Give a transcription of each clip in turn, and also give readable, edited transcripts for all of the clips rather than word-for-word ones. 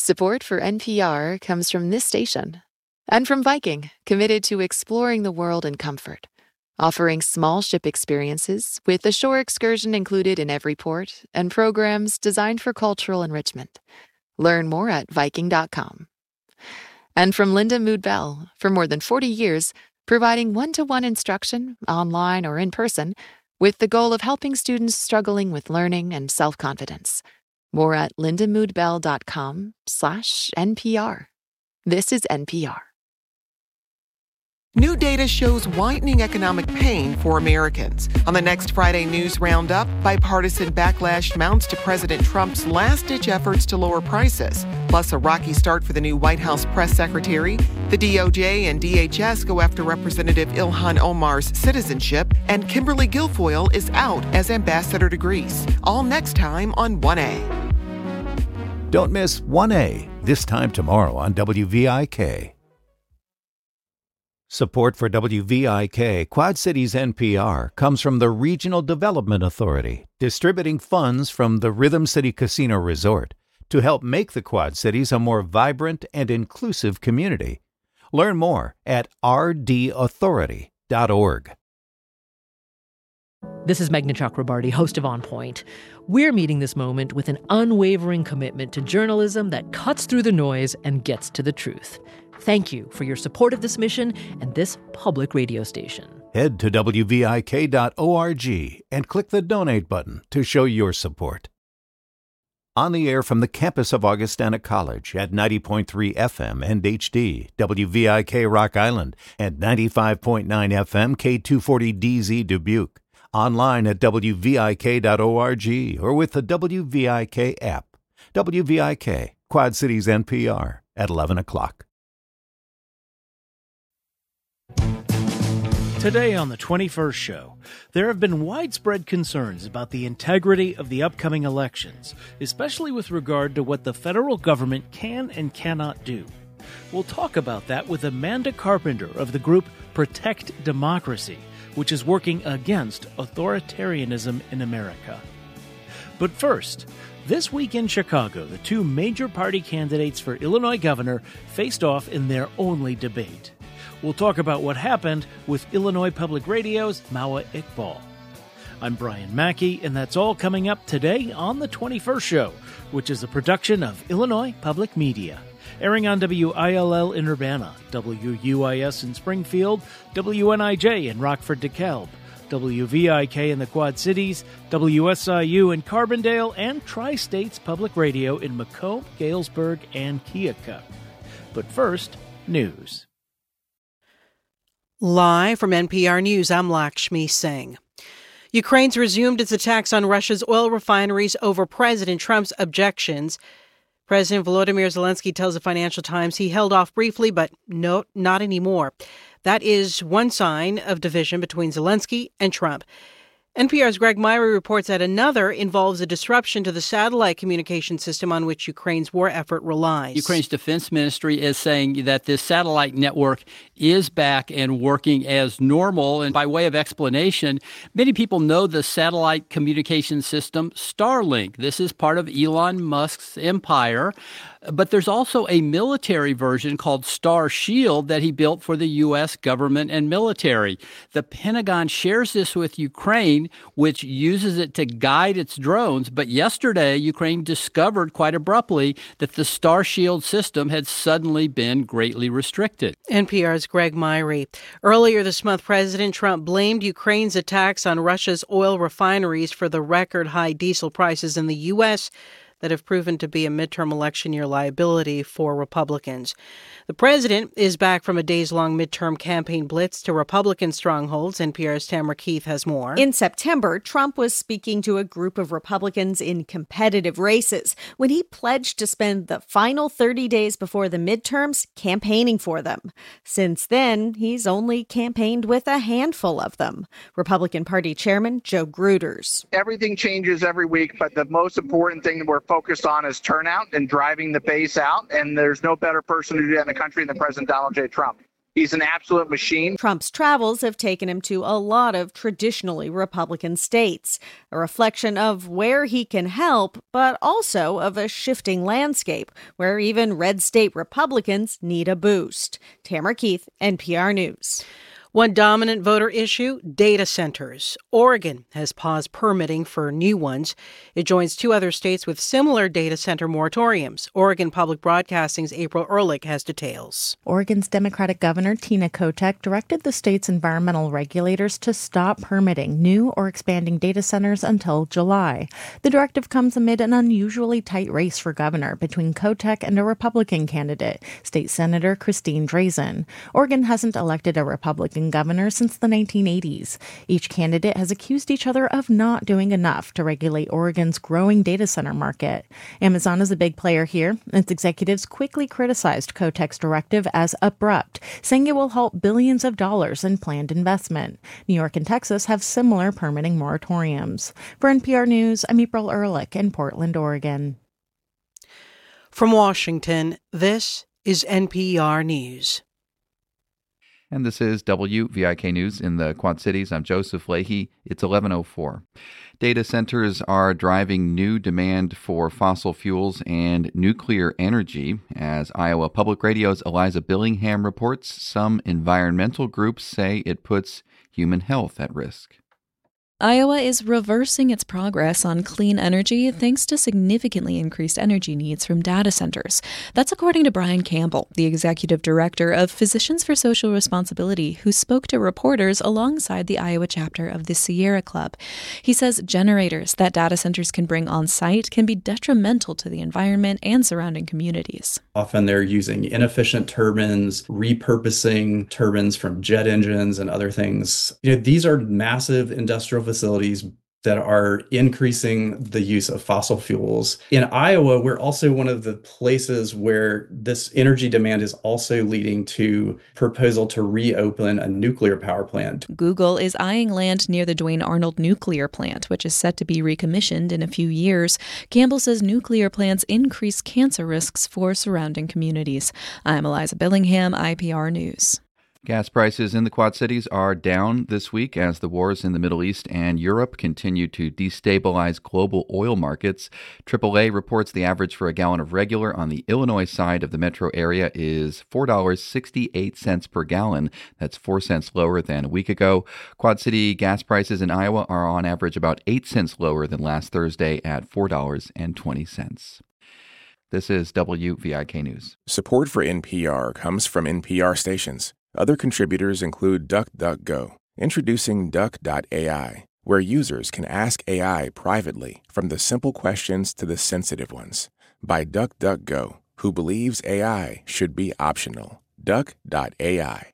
Support for NPR comes from this station and from Viking, committed to exploring the world in comfort, offering small ship experiences with a shore excursion included in every port and programs designed for cultural enrichment. Learn more at Viking.com. And from Linda Mood Bell, for more than 40 years, providing one-to-one instruction, online or in person, with the goal of helping students struggling with learning and self-confidence. More at lindamoodbell.com/NPR. This is NPR. New data shows widening economic pain for Americans. On the next Friday News Roundup, bipartisan backlash mounts to President Trump's last-ditch efforts to lower prices. Plus, a rocky start for the new White House press secretary. The DOJ and DHS go after Representative Ilhan Omar's citizenship. And Kimberly Guilfoyle is out as ambassador to Greece. All next time on 1A. Don't miss 1A, this time tomorrow on WVIK. Support for WVIK, Quad Cities NPR, comes from the Regional Development Authority, distributing funds from the Rhythm City Casino Resort to help make the Quad Cities a more vibrant and inclusive community. Learn more at rdauthority.org. This is Meghna Chakrabarty, host of On Point. We're meeting this moment with an unwavering commitment to journalism that cuts through the noise and gets to the truth. Thank you for your support of this mission and this public radio station. Head to WVIK.org and click the donate button to show your support. On the air from the campus of Augustana College at 90.3 FM and HD, WVIK Rock Island, and 95.9 FM K240DZ Dubuque. Online at WVIK.org or with the WVIK app. WVIK, Quad Cities NPR, at 11 o'clock. Today on the 21st Show, there have been widespread concerns about the integrity of the upcoming elections, especially with regard to what the federal government can and cannot do. We'll talk about that with Amanda Carpenter of the group Protect Democracy, which is working against authoritarianism in America. But first, this week in Chicago, the two major party candidates for Illinois governor faced off in their only debate. We'll talk about what happened with Illinois Public Radio's Mawa Iqbal. I'm Brian Mackey, and that's all coming up today on The 21st Show, which is a production of Illinois Public Media. Airing on WILL in Urbana, WUIS in Springfield, WNIJ in Rockford DeKalb, WVIK in the Quad Cities, WSIU in Carbondale, and Tri-States Public Radio in Macomb, Galesburg, and Keokuk. But first, news. Live from NPR News, I'm Lakshmi Singh. Ukraine's resumed its attacks on Russia's oil refineries over President Trump's objections. President Volodymyr Zelensky tells the Financial Times he held off briefly, but no, not anymore. That is one sign of division between Zelensky and Trump. NPR's Greg Myrie reports that another involves a disruption to the satellite communication system on which Ukraine's war effort relies. Ukraine's defense ministry is saying that this satellite network is back and working as normal. And by way of explanation, many people know the satellite communication system Starlink. This is part of Elon Musk's empire. But there's also a military version called Star Shield that he built for the U.S. government and military. The Pentagon shares this with Ukraine, which uses it to guide its drones. But yesterday, Ukraine discovered quite abruptly that the Star Shield system had suddenly been greatly restricted. NPR's Greg Myrie. Earlier this month, President Trump blamed Ukraine's attacks on Russia's oil refineries for the record high diesel prices in the U.S. that have proven to be a midterm election year liability for Republicans. The president is back from a days-long midterm campaign blitz to Republican strongholds. NPR's Tamara Keith has more. In September, Trump was speaking to a group of Republicans in competitive races when he pledged to spend the final 30 days before the midterms campaigning for them. Since then, he's only campaigned with a handful of them. Republican Party Chairman Joe Gruters. Everything changes every week, but the most important thing that we're focused on is turnout and driving the base out, and there's no better person to do that in the country than President Donald J. Trump. He's an absolute machine. Trump's travels have taken him to a lot of traditionally Republican states, a reflection of where he can help, but also of a shifting landscape where even red state Republicans need a boost. Tamara Keith, NPR News. One dominant voter issue, data centers. Oregon has paused permitting for new ones. It joins two other states with similar data center moratoriums. Oregon Public Broadcasting's April Ehrlich has details. Oregon's Democratic Governor Tina Kotek directed the state's environmental regulators to stop permitting new or expanding data centers until July. The directive comes amid an unusually tight race for governor between Kotek and a Republican candidate, State Senator Christine Drazan. Oregon hasn't elected a Republican governor since the 1980s. Each candidate has accused each other of not doing enough to regulate Oregon's growing data center market. Amazon is a big player here. Its executives quickly criticized Kotek's directive as abrupt, saying it will halt billions of dollars in planned investment. New York and Texas have similar permitting moratoriums. For NPR News, I'm April Ehrlich in Portland, Oregon. From Washington, this is NPR News. And this is WVIK News in the Quad Cities. I'm Joseph Leahy. It's 11:04. Data centers are driving new demand for fossil fuels and nuclear energy. As Iowa Public Radio's Eliza Billingham reports, some environmental groups say it puts human health at risk. Iowa is reversing its progress on clean energy thanks to significantly increased energy needs from data centers. That's according to Brian Campbell, the executive director of Physicians for Social Responsibility, who spoke to reporters alongside the Iowa chapter of the Sierra Club. He says generators that data centers can bring on site can be detrimental to the environment and surrounding communities. Often they're using inefficient turbines, repurposing turbines from jet engines and other things. These are massive industrial facilities that are increasing the use of fossil fuels. In Iowa, we're also one of the places where this energy demand is also leading to proposal to reopen a nuclear power plant. Google is eyeing land near the Duane Arnold nuclear plant, which is set to be recommissioned in a few years. Campbell says nuclear plants increase cancer risks for surrounding communities. I'm Eliza Billingham, IPR News. Gas prices in the Quad Cities are down this week as the wars in the Middle East and Europe continue to destabilize global oil markets. AAA reports the average for a gallon of regular on the Illinois side of the metro area is $4.68 per gallon. That's 4 cents lower than a week ago. Quad City gas prices in Iowa are on average about 8 cents lower than last Thursday at $4.20. This is WVIK News. Support for NPR comes from NPR stations. Other contributors include DuckDuckGo, introducing Duck.ai, where users can ask AI privately from the simple questions to the sensitive ones, by DuckDuckGo, who believes AI should be optional. Duck.ai.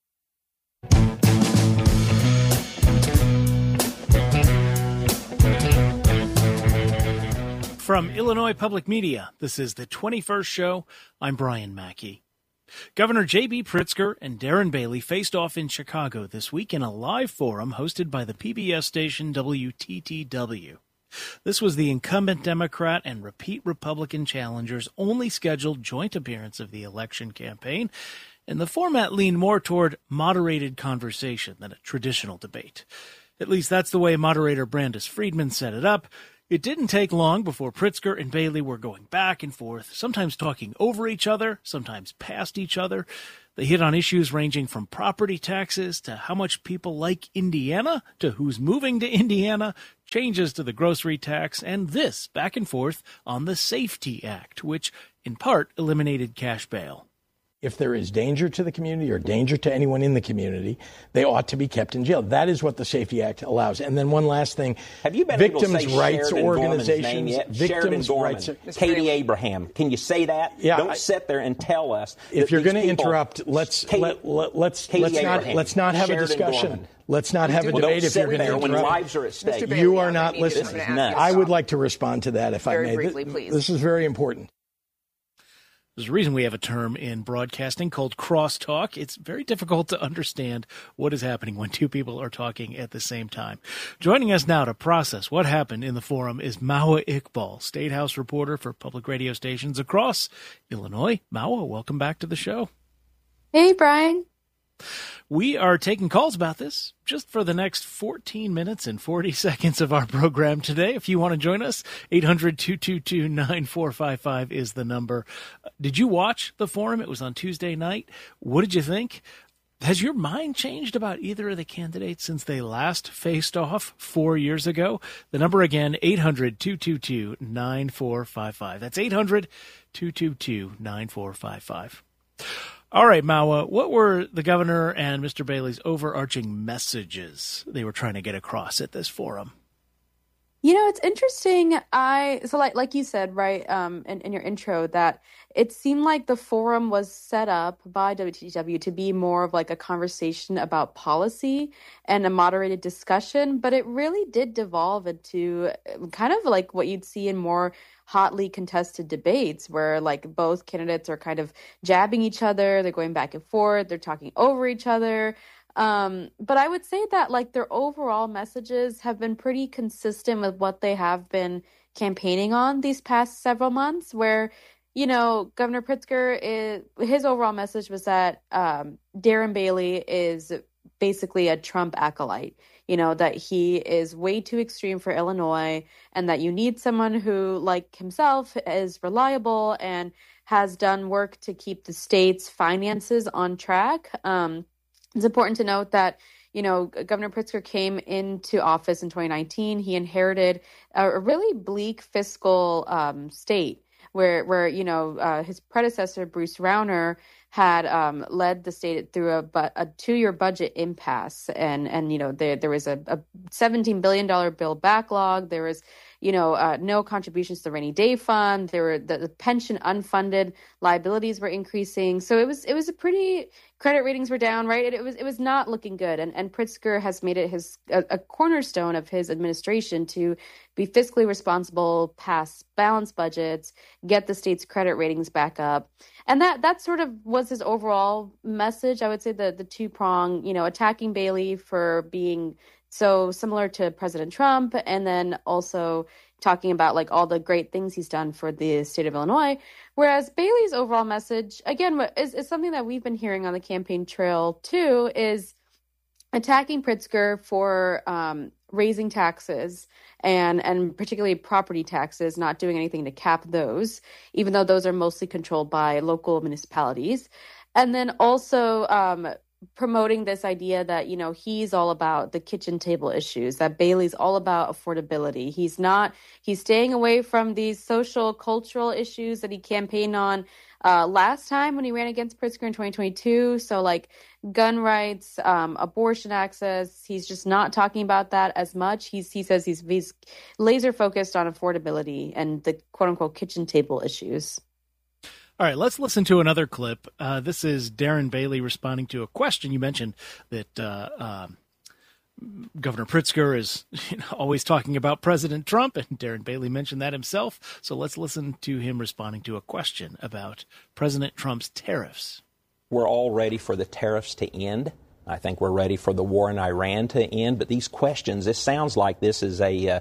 From Illinois Public Media, this is the 21st Show. I'm Brian Mackey. Governor J.B. Pritzker and Darren Bailey faced off in Chicago this week in a live forum hosted by the PBS station WTTW. This was the incumbent Democrat and repeat Republican challenger's only scheduled joint appearance of the election campaign, and the format leaned more toward moderated conversation than a traditional debate. At least that's the way moderator Brandis Friedman set it up. It didn't take long before Pritzker and Bailey were going back and forth, sometimes talking over each other, sometimes past each other. They hit on issues ranging from property taxes to how much people like Indiana to who's moving to Indiana, changes to the grocery tax, and this back and forth on the SAFETY Act, which in part eliminated cash bail. If there is danger to the community or danger to anyone in the community, they ought to be kept in jail. That is what the SAFETY Act allows. And then one last thing. Have you been victims' able to say rights Sheridan organizations, yet? victims' rights. Katie Abraham. Can you say that? Yeah, Don't sit there and tell us. If you're going to interrupt, let's not have a discussion. Gorman. Let's not have a debate if you're going to interrupt. When lives are at stake. You are not listening. I would like to respond to that if I may. Briefly, please. This is very important. There's a reason we have a term in broadcasting called crosstalk. It's very difficult to understand what is happening when two people are talking at the same time. Joining us now to process what happened in the forum is Maua Iqbal, State House reporter for public radio stations across Illinois. Maua, welcome back to the show. Hey, Brian. We are taking calls about this just for the next 14 minutes and 40 seconds of our program today. If you want to join us, 800-222-9455 is the number. Did you watch the forum? It was on Tuesday night. What did you think? Has your mind changed about either of the candidates since they last faced off 4 years ago? The number again, 800-222-9455. That's 800-222-9455. All right, Mawa, what were the governor and Mr. Bailey's overarching messages they were trying to get across at this forum? You know, it's interesting. Like you said, right, in your intro, that it seemed like the forum was set up by WTW to be more of like a conversation about policy and a moderated discussion, but it really did devolve into kind of like what you'd see in more hotly contested debates where like both candidates are kind of jabbing each other, they're going back and forth, they're talking over each other. But I would say that like their overall messages have been pretty consistent with what they have been campaigning on these past several months, where, you know, Governor Pritzker, his overall message was that Darren Bailey is basically a Trump acolyte, you know, that he is way too extreme for Illinois and that you need someone who, like himself, is reliable and has done work to keep the state's finances on track. It's important to note that, you know, Governor Pritzker came into office in 2019. He inherited a really bleak fiscal state where you know, his predecessor, Bruce Rauner, had led the state through a 2-year budget impasse. And you know, there was a $17 billion bill backlog. There was, you know, no contributions to the rainy day fund. There were the pension unfunded liabilities were increasing. So it was a pretty, credit ratings were down, right? It was not looking good. And Pritzker has made it a cornerstone of his administration to be fiscally responsible, pass balanced budgets, get the state's credit ratings back up. And that sort of was his overall message. I would say the two-prong, you know, attacking Bailey for being so similar to President Trump, and then also talking about like all the great things he's done for the state of Illinois. Whereas Bailey's overall message, again, is something that we've been hearing on the campaign trail too, is attacking Pritzker for raising taxes and particularly property taxes, not doing anything to cap those, even though those are mostly controlled by local municipalities. And then also promoting this idea that, you know, he's all about the kitchen table issues, that Bailey's all about affordability. He's staying away from these social, cultural issues that he campaigned on last time when he ran against Pritzker in 2022. So like gun rights, abortion access, he's just not talking about that as much. He says he's laser focused on affordability and the quote unquote kitchen table issues. All right, let's listen to another clip. This is Darren Bailey responding to a question. You mentioned that Governor Pritzker is always talking about President Trump, and Darren Bailey mentioned that himself. So let's listen to him responding to a question about President Trump's tariffs. We're all ready for the tariffs to end. I think we're ready for the war in Iran to end. But these questions, this sounds like this is a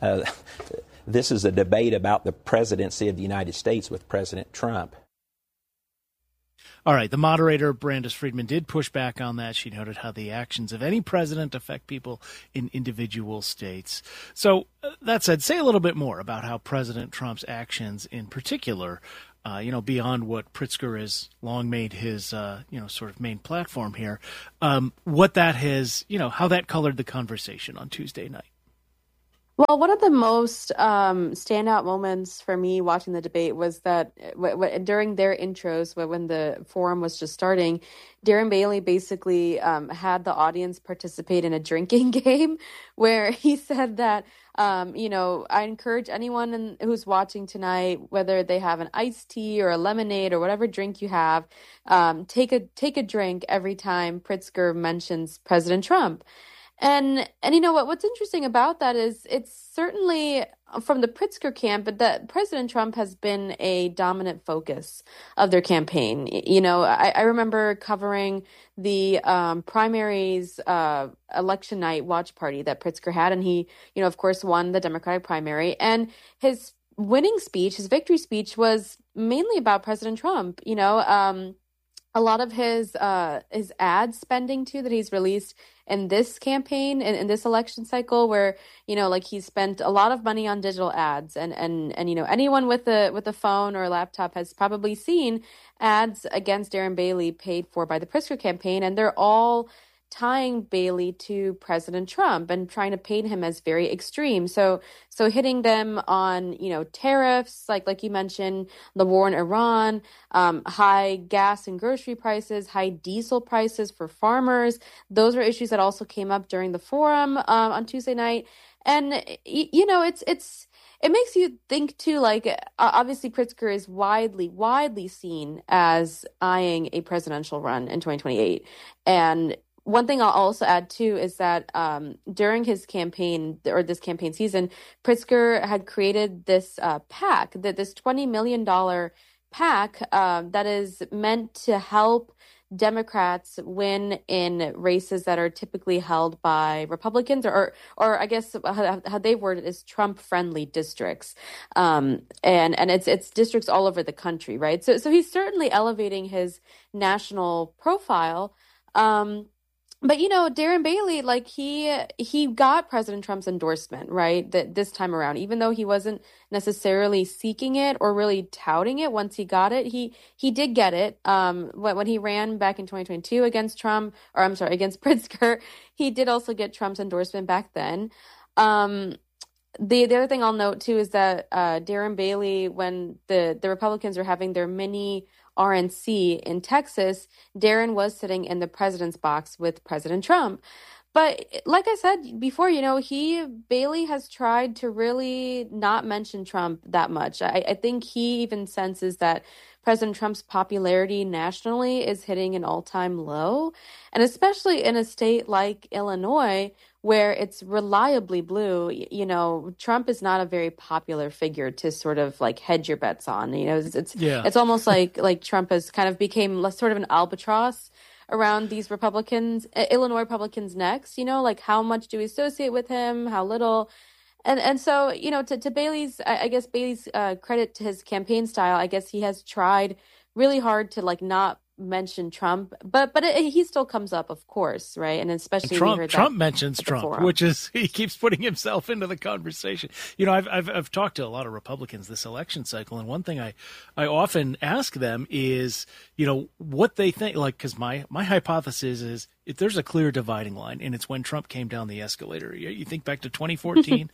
debate about the presidency of the United States with President Trump. All right, the moderator, Brandis Friedman, did push back on that. She noted how the actions of any president affect people in individual states. So that said, say a little bit more about how President Trump's actions in particular, beyond what Pritzker has long made his, sort of main platform here, what that has, how that colored the conversation on Tuesday night. Well, one of the most standout moments for me watching the debate was that during their intros, when the forum was just starting, Darren Bailey basically had the audience participate in a drinking game where he said that, I encourage anyone who's watching tonight, whether they have an iced tea or a lemonade or whatever drink you have, take a drink every time Pritzker mentions President Trump. And what's interesting about that is it's certainly from the Pritzker camp, but that President Trump has been a dominant focus of their campaign. I remember covering the primaries election night watch party that Pritzker had, and he, of course, won the Democratic primary. And his winning speech, his victory speech, was mainly about President Trump. a lot of his ad spending too that he's released in this campaign and in this election cycle, where like he spent a lot of money on digital ads, and anyone with a phone or a laptop has probably seen ads against Darren Bailey paid for by the Pritzker campaign, and they're all tying Bailey to President Trump and trying to paint him as very extreme. So hitting them on, tariffs, like you mentioned, the war in Iran, high gas and grocery prices, high diesel prices for farmers. Those are issues that also came up during the forum on Tuesday night. And, it makes you think too, like, obviously Pritzker is widely seen as eyeing a presidential run in 2028. And one thing I'll also add too is that during his campaign, or this campaign season, Pritzker had created this PAC, this $20 million PAC that is meant to help Democrats win in races that are typically held by Republicans, or I guess how they word it is Trump-friendly districts, and it's districts all over the country, right? So he's certainly elevating his national profile. But Darren Bailey, like he got President Trump's endorsement, right? This time around, even though he wasn't necessarily seeking it or really touting it. Once he got it, he did get it. When he ran back in 2022 against against Pritzker, he did also get Trump's endorsement back then. The other thing I'll note too is that Darren Bailey, when the Republicans are having their mini RNC in Texas, Darren was sitting in the president's box with President Trump. But like I said before, Bailey has tried to really not mention Trump that much. I think he even senses that President Trump's popularity nationally is hitting an all-time low. And especially in a state like Illinois, where it's reliably blue, Trump is not a very popular figure to sort of like hedge your bets on. It's almost like Trump has kind of became sort of an albatross around these Republicans, Illinois Republicans' necks. Like how much do we associate with him? How little? And so, to Bailey's, I guess Bailey's credit to his campaign style, I guess he has tried really hard to like not mention Trump, but he still comes up, of course, right? And especially Trump mentions Trump, which is he keeps putting himself into the conversation. I've talked to a lot of Republicans this election cycle, and one thing I often ask them is, what they think, like, because my hypothesis is if there's a clear dividing line, and it's when Trump came down the escalator. You think back to 2014,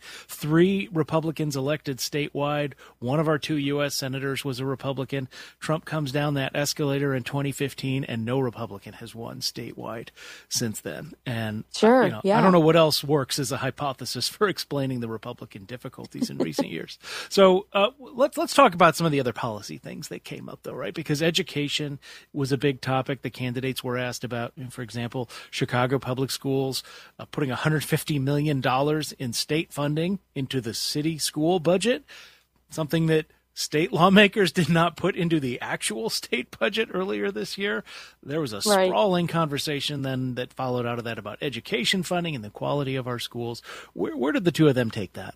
3 Republicans elected statewide. One of our 2 U.S. senators was a Republican. Trump comes down that escalator in 2015, and no Republican has won statewide since then. And I don't know what else works as a hypothesis for explaining the Republican difficulties in recent years. So let's talk about some of the other policy things that came up, though, right? Because education was a big topic. The candidates were asked about, for example, Chicago public schools putting $150 million in state funding into the city school budget, something that state lawmakers did not put into the actual state budget earlier this year. There was a sprawling conversation then that followed out of that about education funding and the quality of our schools. Where did the two of them take that?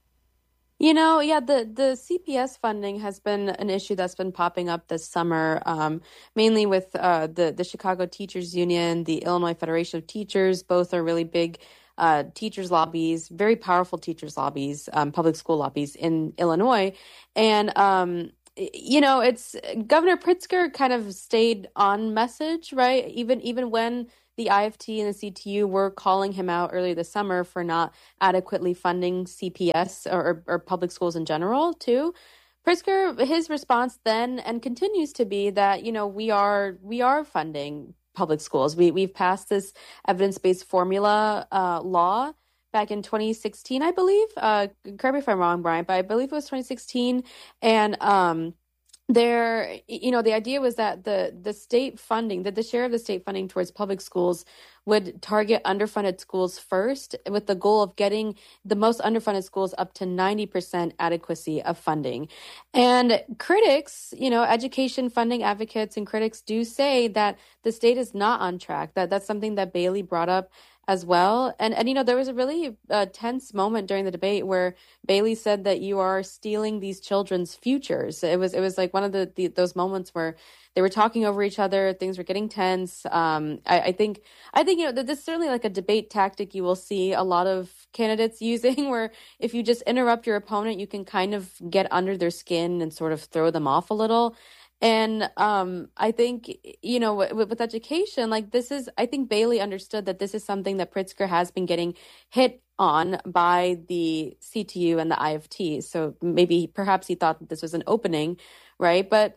The CPS funding has been an issue that's been popping up this summer, mainly with the Chicago Teachers Union, the Illinois Federation of Teachers. Both are really big teachers lobbies, very powerful teachers lobbies, public school lobbies in Illinois. And, it's Governor Pritzker kind of stayed on message, right? Even when the IFT and the CTU were calling him out earlier this summer for not adequately funding CPS or public schools in general, too. Pritzker, his response then and continues to be that, we are funding public schools. We've passed this evidence-based formula law back in 2016, I believe. Correct me if I'm wrong, Brian, but I believe it was 2016. And there, the idea was that the state funding, that the share of the state funding towards public schools would target underfunded schools first, with the goal of getting the most underfunded schools up to 90% adequacy of funding. And critics, education funding advocates and critics do say that the state is not on track. That's something that Bailey brought up as well. And there was a really tense moment during the debate where Bailey said that you are stealing these children's futures. It was like one of those moments where they were talking over each other. Things were getting tense. I think that this is certainly like a debate tactic you will see a lot of candidates using, where if you just interrupt your opponent, you can kind of get under their skin and sort of throw them off a little. And I think, with education, like I think Bailey understood that this is something that Pritzker has been getting hit on by the CTU and the IFT. So perhaps he thought that this was an opening, right? But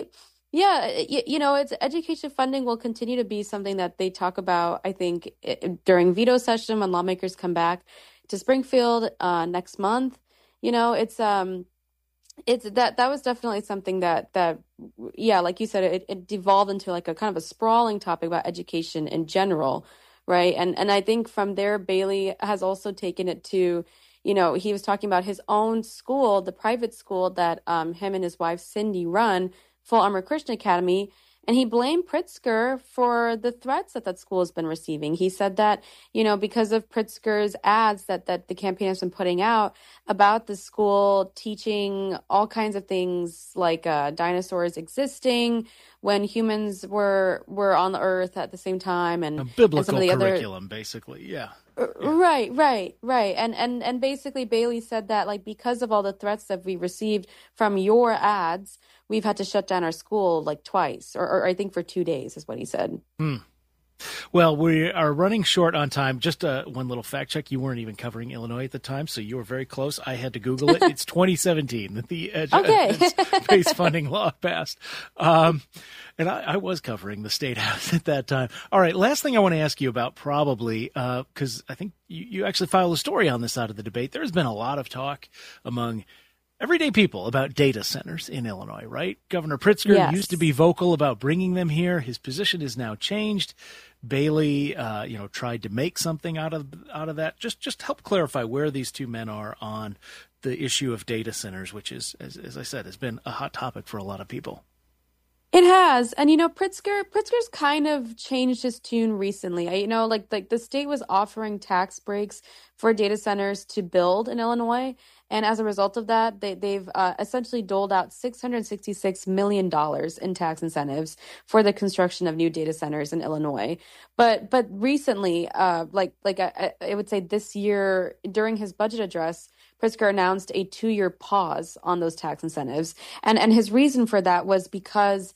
it's education funding will continue to be something that they talk about, I think, during veto session when lawmakers come back to Springfield next month. That was definitely something that like you said, it devolved into like a kind of a sprawling topic about education in general, right? And I think from there, Bailey has also taken it to, he was talking about his own school, the private school that him and his wife Cindy run, Full Armor Christian Academy. And he blamed Pritzker for the threats that school has been receiving. He said that, because of Pritzker's ads that the campaign has been putting out about the school teaching all kinds of things like dinosaurs existing when humans were on the earth at the same time, and a biblical and some of the curriculum, basically, yeah. Right. And basically Bailey said that, like, because of all the threats that we received from your ads, we've had to shut down our school like twice, or I think for 2 days is what he said. Well, we are running short on time. Just one little fact check. You weren't even covering Illinois at the time, so you were very close. I had to Google it. It's 2017 that the Education-Based Funding Law passed. And I was covering the State House at that time. All right, last thing I want to ask you about, probably, because I think you actually filed a story on this side of the debate. There's been a lot of talk among everyday people about data centers in Illinois, right? Governor Pritzker used to be vocal about bringing them here. His position is now changed. Bailey, tried to make something out of that. Just help clarify where these two men are on the issue of data centers, which is, as I said, has been a hot topic for a lot of people. It has. And, Pritzker's kind of changed his tune recently. Like the state was offering tax breaks for data centers to build in Illinois. And as a result of that, they've essentially doled out $666 million in tax incentives for the construction of new data centers in Illinois. But recently, I would say this year, during his budget address, Pritzker announced a 2-year pause on those tax incentives. And his reason for that was because,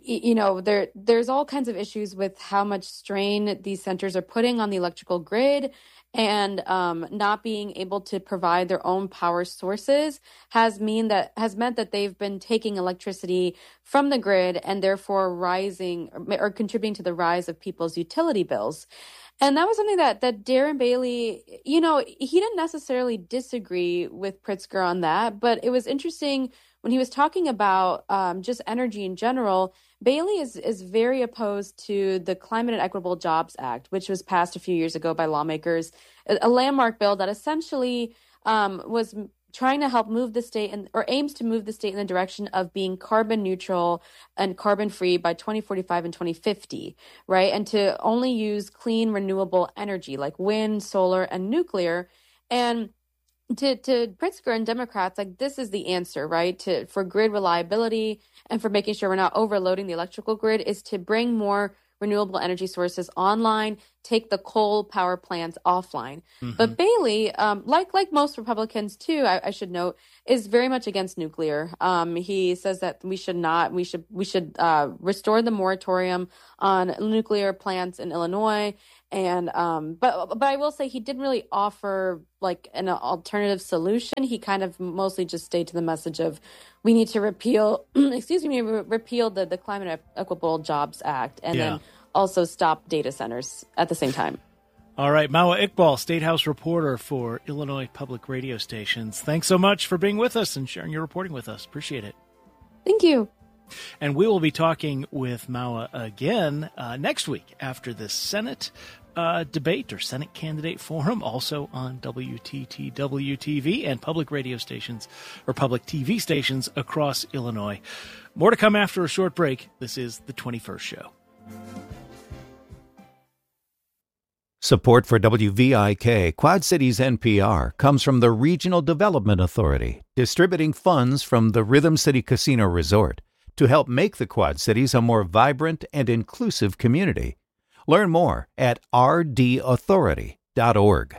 there's all kinds of issues with how much strain these centers are putting on the electrical grid, and not being able to provide their own power sources has meant that they've been taking electricity from the grid and therefore rising or contributing to the rise of people's utility bills. And that was something that Darren Bailey, he didn't necessarily disagree with Pritzker on that, but it was interesting when he was talking about just energy in general. Bailey is very opposed to the Climate and Equitable Jobs Act, which was passed a few years ago by lawmakers, a landmark bill that essentially was trying to help move the state or aims to move the state in the direction of being carbon neutral and carbon free by 2045 and 2050, right? And to only use clean, renewable energy like wind, solar, and nuclear. And to Pritzker and Democrats, like, this is the answer, right? For grid reliability and for making sure we're not overloading the electrical grid, is to bring more renewable energy sources online, take the coal power plants offline. Mm-hmm. But Bailey, like most Republicans too, I should note, is very much against nuclear. He says that we should restore the moratorium on nuclear plants in Illinois. And but I will say he didn't really offer like an alternative solution. He kind of mostly just stayed to the message of we need to repeal the Climate and Equitable Jobs Act, and then also stop data centers at the same time. All right, Mawa Iqbal, State House reporter for Illinois Public Radio Stations. Thanks so much for being with us and sharing your reporting with us. Appreciate it. Thank you. And we will be talking with Mawa again next week after the Senate debate or Senate candidate forum, also on WTTW-TV and public radio stations or public TV stations across Illinois. More to come after a short break. This is The 21st Show. Support for WVIK Quad Cities NPR comes from the Regional Development Authority, distributing funds from the Rhythm City Casino Resort to help make the Quad Cities a more vibrant and inclusive community. Learn more at rdauthority.org.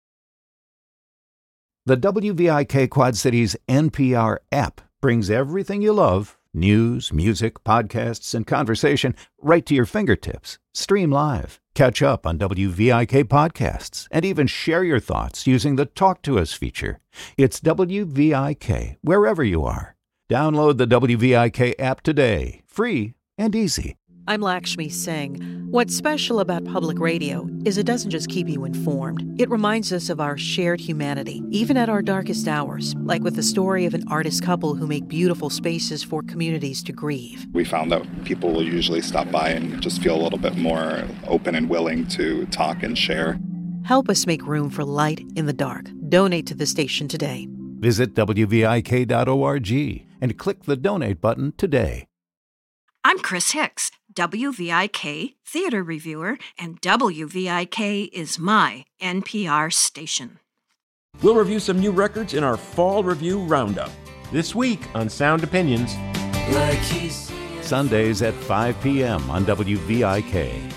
The WVIK Quad Cities NPR app brings everything you love, news, music, podcasts, and conversation, right to your fingertips. Stream live, catch up on WVIK podcasts, and even share your thoughts using the Talk to Us feature. It's WVIK wherever you are. Download the WVIK app today, free and easy. I'm Lakshmi Singh. What's special about public radio is it doesn't just keep you informed. It reminds us of our shared humanity, even at our darkest hours, like with the story of an artist couple who make beautiful spaces for communities to grieve. We found that people will usually stop by and just feel a little bit more open and willing to talk and share. Help us make room for light in the dark. Donate to the station today. Visit WVIK.org and click the donate button today. I'm Chris Hicks, WVIK theater reviewer, and WVIK is my NPR station. We'll review some new records in our Fall Review Roundup. This week on Sound Opinions. Sundays at 5 p.m. on WVIK.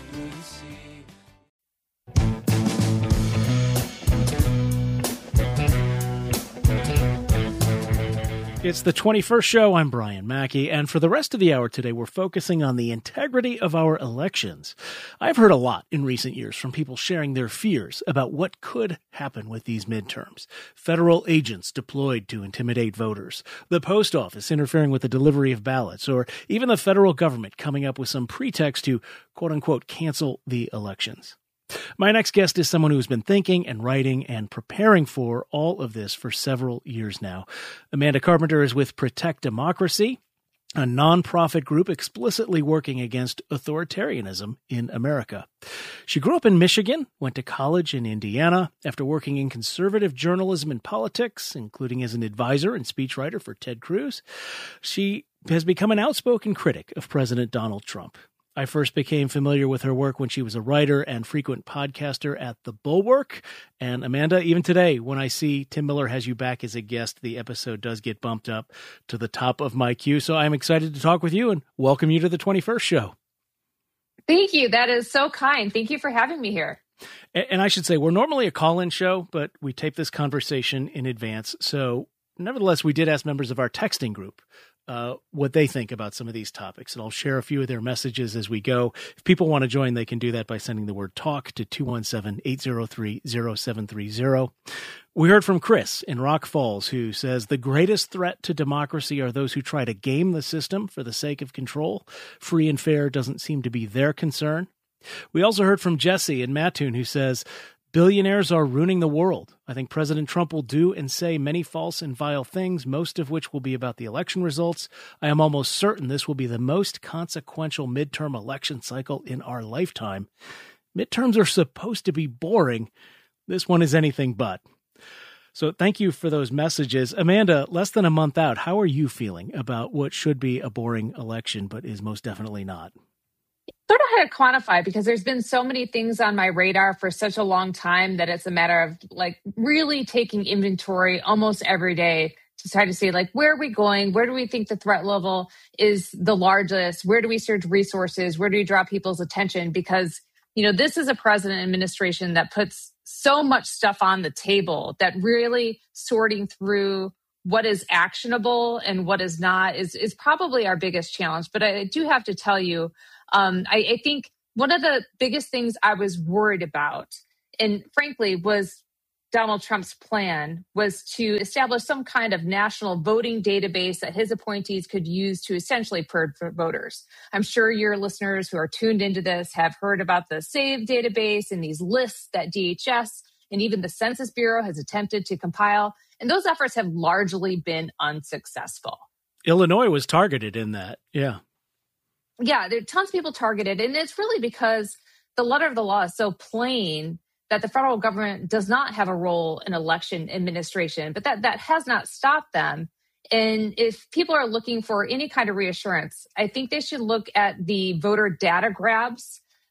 It's the 21st show. I'm Brian Mackey, and for the rest of the hour today, we're focusing on the integrity of our elections. I've heard a lot in recent years from people sharing their fears about what could happen with these midterms. Federal agents deployed to intimidate voters, the post office interfering with the delivery of ballots, or even the federal government coming up with some pretext to, quote-unquote, cancel the elections. My next guest is someone who's been thinking and writing and preparing for all of this for several years now. Amanda Carpenter is with Protect Democracy, a nonprofit group explicitly working against authoritarianism in America. She grew up in Michigan, went to college in Indiana. After working in conservative journalism and politics, including as an advisor and speechwriter for Ted Cruz, she has become an outspoken critic of President Donald Trump. I first became familiar with her work when she was a writer and frequent podcaster at The Bulwark. And Amanda, even today, when I see Tim Miller has you back as a guest, the episode does get bumped up to the top of my queue. So I'm excited to talk with you and welcome you to the 21st show. Thank you. That is so kind. Thank you for having me here. And I should say, we're normally a call-in show, but we tape this conversation in advance. So nevertheless, we did ask members of our texting group what they think about some of these topics. And I'll share a few of their messages as we go. If people want to join, they can do that by sending the word TALK to 217-803-0730. We heard from Chris in Rock Falls, who says the greatest threat to democracy are those who try to game the system for the sake of control. Free and fair doesn't seem to be their concern. We also heard from Jesse in Mattoon, who says, billionaires are ruining the world. I think President Trump will do and say many false and vile things, most of which will be about the election results. I am almost certain this will be the most consequential midterm election cycle in our lifetime. Midterms are supposed to be boring. This one is anything but. So thank you for those messages. Amanda, less than a month out, how are you feeling about what should be a boring election, but is most definitely not? Sort of how to quantify, because there's been so many things on my radar for such a long time that it's a matter of like really taking inventory almost every day to try to see like, where are we going? Where do we think the threat level is the largest? Where do we surge resources? Where do we draw people's attention? Because, you know, this is a president administration that puts so much stuff on the table that really sorting through what is actionable and what is not is probably our biggest challenge. But I do have to tell you, I think one of the biggest things I was worried about, and frankly, was Donald Trump's plan was to establish some kind of national voting database that his appointees could use to essentially purge voters. I'm sure your listeners who are tuned into this have heard about the SAVE database and these lists that DHS and even the Census Bureau has attempted to compile. And those efforts have largely been unsuccessful. Illinois was targeted in that. Yeah. Yeah, there are tons of people targeted. And it's really because the letter of the law is so plain that the federal government does not have a role in election administration, but that has not stopped them. And if people are looking for any kind of reassurance, I think they should look at the voter data grabs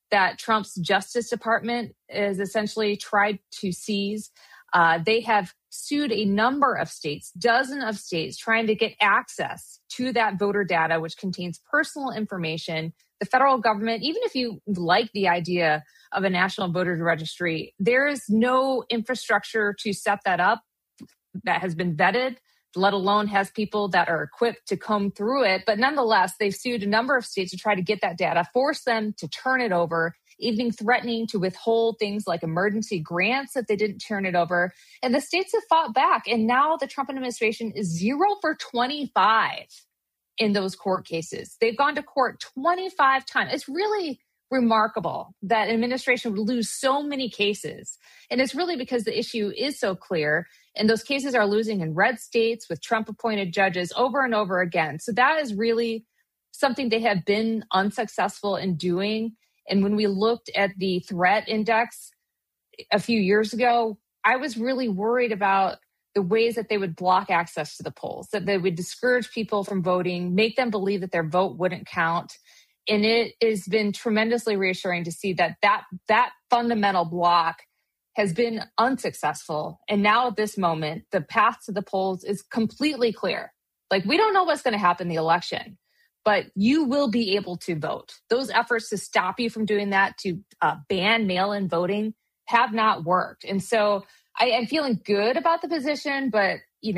that Trump's Justice Department is essentially tried to seize. They have sued a number of states, dozens of states, trying to get access to that voter data, which contains personal information. The federal government, even if you like the idea of a national voter registry, there is no infrastructure to set that up that has been vetted, let alone has people that are equipped to comb through it. But nonetheless, they've sued a number of states to try to get that data, force them to turn it over, even threatening to withhold things like emergency grants if they didn't turn it over. And the states have fought back. And now the Trump administration is 0 for 25 in those court cases. They've gone to court 25 times. It's really remarkable that an administration would lose so many cases. And it's really because the issue is so clear. And those cases are losing in red states with Trump-appointed judges over and over again. So that is really something they have been unsuccessful in doing. And when we looked at the threat index a few years ago, I was really worried about the ways that they would block access to the polls, that they would discourage people from voting, make them believe that their vote wouldn't count. And it has been tremendously reassuring to see that fundamental block has been unsuccessful. And now at this moment, the path to the polls is completely clear. Like, we don't know what's going to happen in the election, but you will be able to vote. Those efforts to stop you from doing that, to ban mail-in voting, have not worked. And so I'm feeling good about the position, but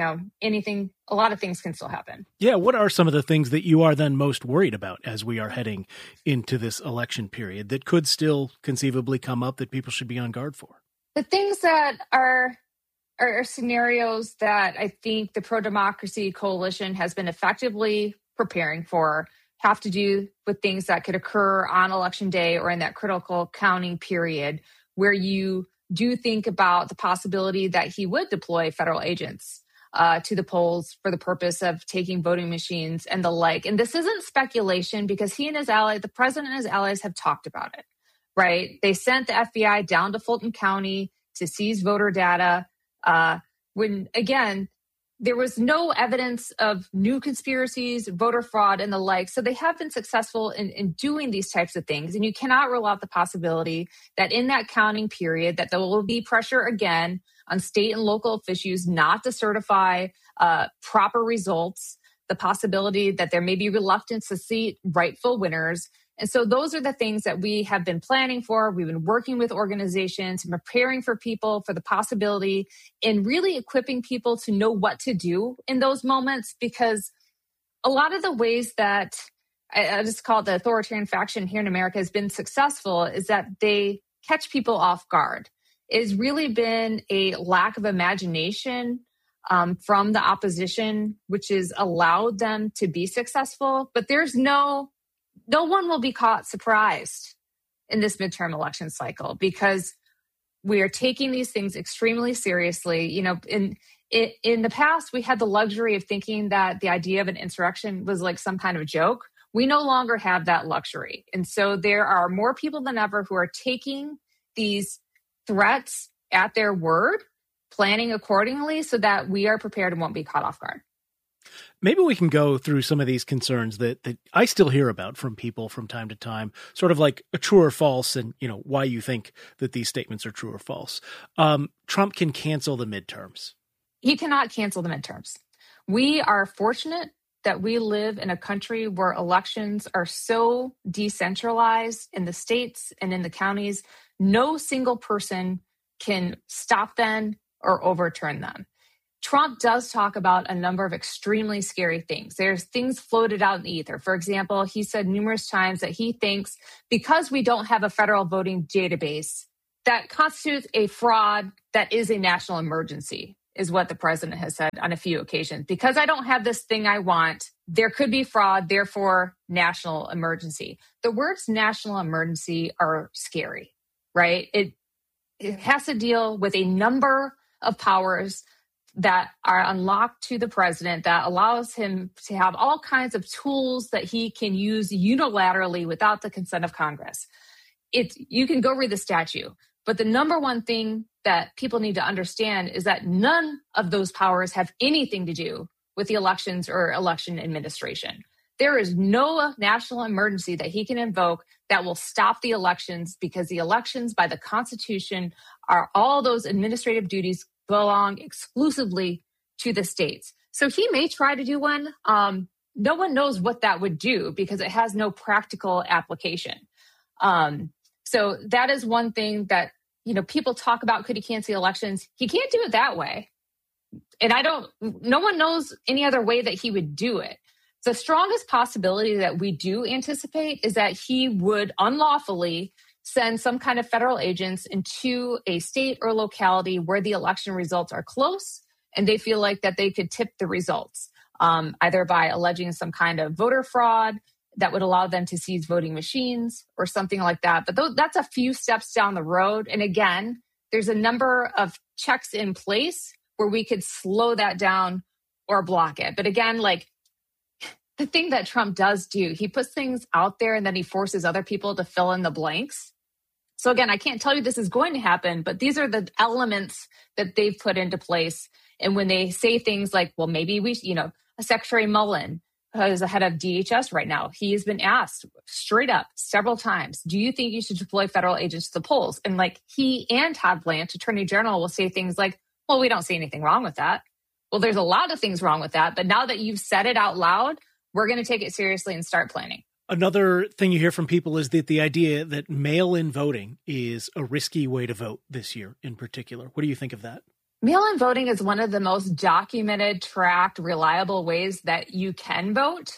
a lot of things can still happen. Yeah. What are some of the things that you are then most worried about as we are heading into this election period that could still conceivably come up that people should be on guard for? The things that are scenarios that I think the pro-democracy coalition has been effectively preparing for have to do with things that could occur on election day or in that critical counting period, where you do think about the possibility that he would deploy federal agents to the polls for the purpose of taking voting machines and the like. And this isn't speculation, because he and his ally, the president and his allies, have talked about it, right? They sent the FBI down to Fulton County to seize voter data when, again, there was no evidence of new conspiracies, voter fraud, and the like. So they have been successful in doing these types of things. And you cannot rule out the possibility that in that counting period, that there will be pressure again on state and local officials not to certify proper results, the possibility that there may be reluctance to seat rightful winners. And so those are the things that we have been planning for. We've been working with organizations and preparing for people for the possibility, and really equipping people to know what to do in those moments, because a lot of the ways that I just call it the authoritarian faction here in America has been successful is that they catch people off guard. It's really been a lack of imagination from the opposition, which has allowed them to be successful. But there's no one will be caught surprised in this midterm election cycle, because we are taking these things extremely seriously. In the past, we had the luxury of thinking that the idea of an insurrection was like some kind of joke. We no longer have that luxury. And so there are more people than ever who are taking these threats at their word, planning accordingly so that we are prepared and won't be caught off guard. Maybe we can go through some of these concerns that I still hear about from people from time to time, sort of like a true or false, and why you think that these statements are true or false. Trump can cancel the midterms. He cannot cancel the midterms. We are fortunate that we live in a country where elections are so decentralized in the states and in the counties. No single person can stop them or overturn them. Trump does talk about a number of extremely scary things. There's things floated out in the ether. For example, he said numerous times that he thinks because we don't have a federal voting database, that constitutes a fraud that is a national emergency, is what the president has said on a few occasions. Because I don't have this thing I want, there could be fraud, therefore national emergency. The words national emergency are scary, right? It has to deal with a number of powers that are unlocked to the president that allows him to have all kinds of tools that he can use unilaterally without the consent of Congress. You can go read the statute, but the number one thing that people need to understand is that none of those powers have anything to do with the elections or election administration. There is no national emergency that he can invoke that will stop the elections, because the elections by the Constitution are all those administrative duties belong exclusively to the states. So he may try to do one. No one knows what that would do because it has no practical application. So that is one thing that, people talk about, could he cancel elections? He can't do it that way. And no one knows any other way that he would do it. The strongest possibility that we do anticipate is that he would unlawfully send some kind of federal agents into a state or locality where the election results are close and they feel like that they could tip the results, either by alleging some kind of voter fraud that would allow them to seize voting machines or something like that. But that's a few steps down the road. And again, there's a number of checks in place where we could slow that down or block it. But again, the thing that Trump does do, he puts things out there and then he forces other people to fill in the blanks. So again, I can't tell you this is going to happen, but these are the elements that they've put into place. And when they say things like, well, maybe Secretary Mullen, who is the head of DHS right now, he has been asked straight up several times, do you think you should deploy federal agents to the polls? And he and Todd Blanche, Attorney General, will say things like, well, we don't see anything wrong with that. Well, there's a lot of things wrong with that. But now that you've said it out loud, we're going to take it seriously and start planning. Another thing you hear from people is that the idea that mail-in voting is a risky way to vote this year in particular. What do you think of that? Mail-in voting is one of the most documented, tracked, reliable ways that you can vote.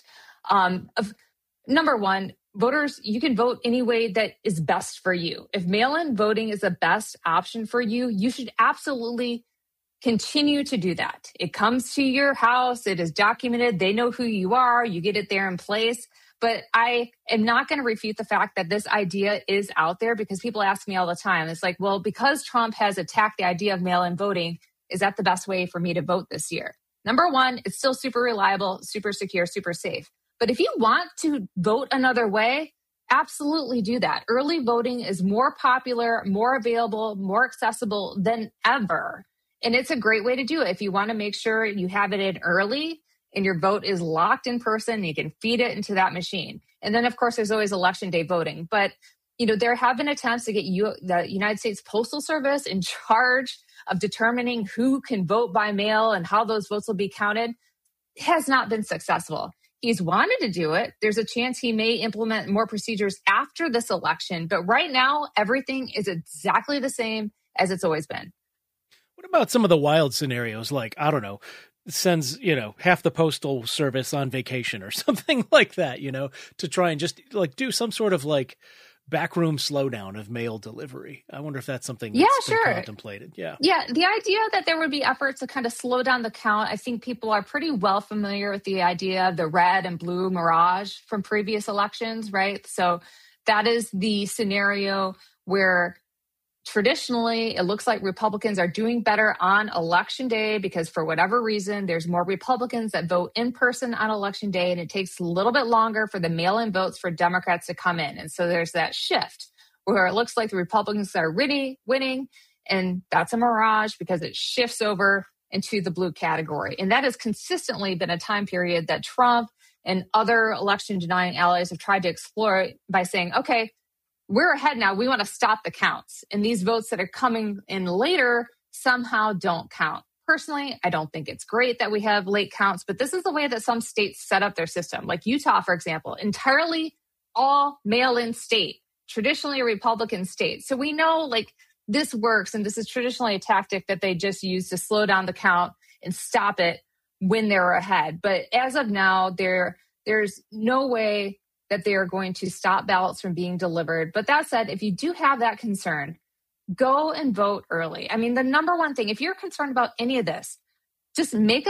Number one, voters, you can vote any way that is best for you. If mail-in voting is the best option for you, you should absolutely continue to do that. It comes to your house. It is documented. They know who you are. You get it there in place. But I am not going to refute the fact that this idea is out there, because people ask me all the time. It's like, well, because Trump has attacked the idea of mail-in voting, is that the best way for me to vote this year? Number one, it's still super reliable, super secure, super safe. But if you want to vote another way, absolutely do that. Early voting is more popular, more available, more accessible than ever. And it's a great way to do it. If you want to make sure you have it in early and your vote is locked in person, you can feed it into that machine. And then, of course, there's always election day voting. But, there have been attempts to get the United States Postal Service in charge of determining who can vote by mail and how those votes will be counted. It has not been successful. He's wanted to do it. There's a chance he may implement more procedures after this election. But right now, everything is exactly the same as it's always been. What about some of the wild scenarios? Like, I don't know, sends, half the postal service on vacation or something like that, to try and just do some sort of backroom slowdown of mail delivery. I wonder if that's something that's been contemplated. Yeah. The idea that there would be efforts to kind of slow down the count. I think people are pretty well familiar with the idea of the red and blue mirage from previous elections, right? So that is the scenario where traditionally, it looks like Republicans are doing better on Election Day because for whatever reason, there's more Republicans that vote in person on Election Day, and it takes a little bit longer for the mail-in votes for Democrats to come in. And so there's that shift where it looks like the Republicans are really winning, and that's a mirage because it shifts over into the blue category. And that has consistently been a time period that Trump and other election-denying allies have tried to explore by saying, okay, we're ahead now. We want to stop the counts. And these votes that are coming in later somehow don't count. Personally, I don't think it's great that we have late counts, but this is the way that some states set up their system. Like Utah, for example, entirely all mail-in state, traditionally a Republican state. So we know this works, and this is traditionally a tactic that they just use to slow down the count and stop it when they're ahead. But as of now, there's no way that they are going to stop ballots from being delivered. But that said, if you do have that concern, go and vote early. I mean, the number one thing, if you're concerned about any of this, just make